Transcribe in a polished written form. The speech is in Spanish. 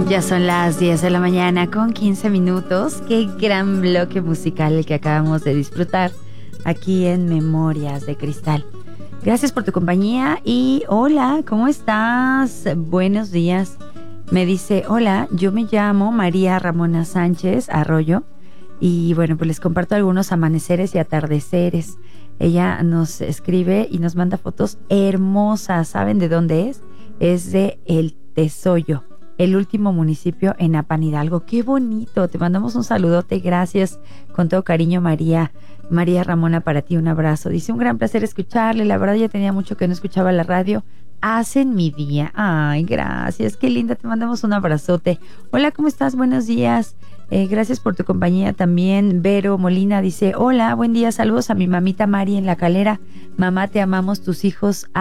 Ya son las 10 de la mañana con 15 minutos. Qué gran bloque musical el que acabamos de disfrutar aquí en Memorias de Cristal. Gracias por tu compañía y hola, ¿cómo estás? Buenos días. Me dice, hola, yo me llamo María Ramona Sánchez Arroyo y bueno, pues les comparto algunos amaneceres y atardeceres. Ella nos escribe y nos manda fotos hermosas. ¿Saben de dónde es? Es de El Tesoyo, el último municipio en Apan Hidalgo. ¡Qué bonito! Te mandamos un saludote, gracias. Con todo cariño, María Ramona, para ti un abrazo. Dice, un gran placer escucharle. La verdad ya tenía mucho que no escuchaba la radio. Hacen mi día. Ay, gracias. Qué linda. Te mandamos un abrazote. Hola, ¿cómo estás? Buenos días. Gracias por tu compañía también. Vero Molina dice, hola, buen día. Saludos a mi mamita Mari en La Calera. Mamá, te amamos, tus hijos